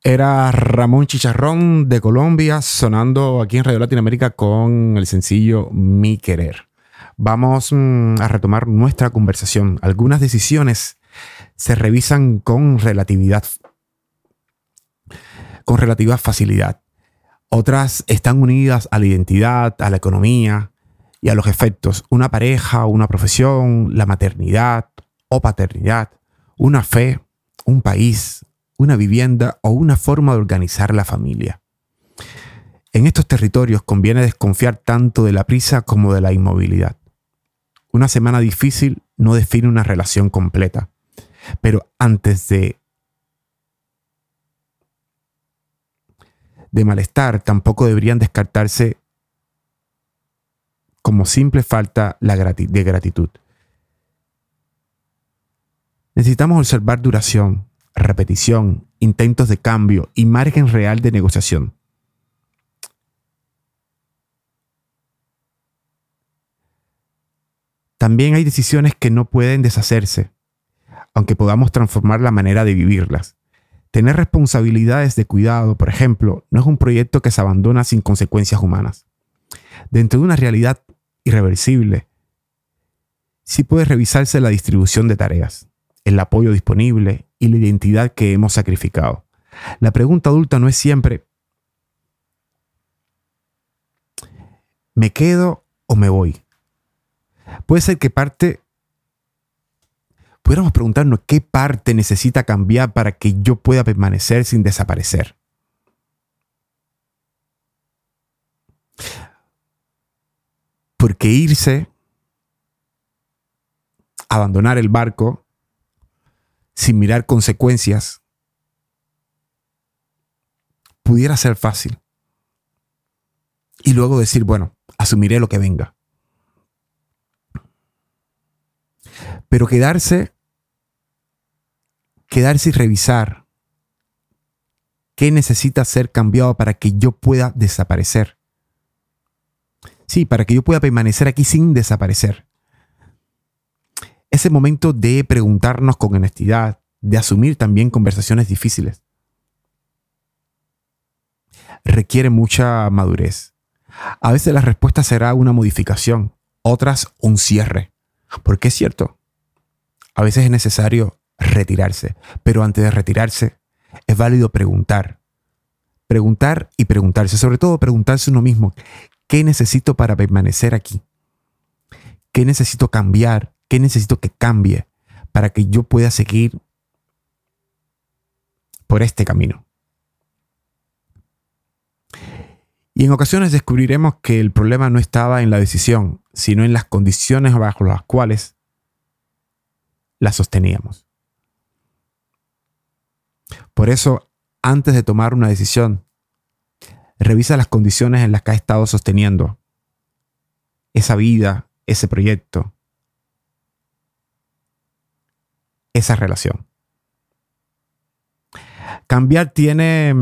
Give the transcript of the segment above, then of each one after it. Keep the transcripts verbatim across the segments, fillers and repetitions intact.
Era Ramón Chicharrón de Colombia sonando aquí en Radio Latinoamérica con el sencillo Mi Querer. Vamos mm, a retomar nuestra conversación. Algunas decisiones se revisan con relatividad, con relativa facilidad. Otras están unidas a la identidad, a la economía y a los efectos. Una pareja, una profesión, la maternidad o paternidad, una fe, un país, una vivienda o una forma de organizar la familia. En estos territorios conviene desconfiar tanto de la prisa como de la inmovilidad. Una semana difícil no define una relación completa, pero antes de, de malestar tampoco deberían descartarse como simple falta la grati- de gratitud. Necesitamos observar duración, repetición, intentos de cambio y margen real de negociación. También hay decisiones que no pueden deshacerse, aunque podamos transformar la manera de vivirlas. Tener responsabilidades de cuidado, por ejemplo, no es un proyecto que se abandona sin consecuencias humanas. Dentro de una realidad irreversible, sí puede revisarse la distribución de tareas, el apoyo disponible y la identidad que hemos sacrificado. La pregunta adulta no es siempre ¿me quedo o me voy? Puede ser que parte, pudiéramos preguntarnos qué parte necesita cambiar para que yo pueda permanecer sin desaparecer. Porque irse, abandonar el barco sin mirar consecuencias, pudiera ser fácil. Y luego decir, bueno, asumiré lo que venga. Pero quedarse, quedarse y revisar qué necesita ser cambiado para que yo pueda desaparecer. Sí, para que yo pueda permanecer aquí sin desaparecer. Ese momento de preguntarnos con honestidad, de asumir también conversaciones difíciles, requiere mucha madurez. A veces la respuesta será una modificación, otras un cierre. Porque es cierto, a veces es necesario retirarse, pero antes de retirarse es válido preguntar. Preguntar y preguntarse, sobre todo preguntarse uno mismo, ¿qué necesito para permanecer aquí? ¿Qué necesito cambiar? ¿Qué necesito que cambie para que yo pueda seguir por este camino? Y en ocasiones descubriremos que el problema no estaba en la decisión, sino en las condiciones bajo las cuales la sosteníamos. Por eso, antes de tomar una decisión, revisa las condiciones en las que has estado sosteniendo esa vida, ese proyecto, esa relación. Cambiar tiene,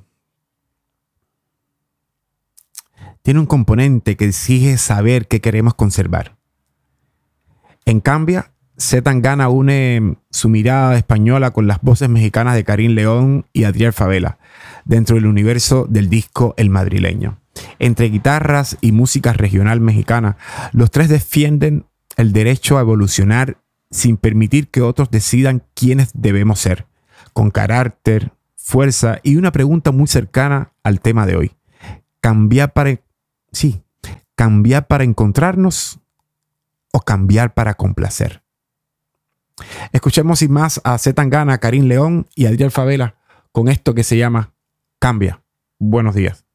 tiene un componente que exige saber qué queremos conservar. En cambio, C. Tangana une su mirada española con las voces mexicanas de Karim León y Adriel Favela dentro del universo del disco El Madrileño. Entre guitarras y música regional mexicana, los tres defienden el derecho a evolucionar sin permitir que otros decidan quiénes debemos ser, con carácter, fuerza y una pregunta muy cercana al tema de hoy. ¿Cambiar para, sí, cambiar para encontrarnos o cambiar para complacer? Escuchemos sin más a C. Tangana, Karim León y Adriel Favela con esto que se llama Cambia. Buenos días.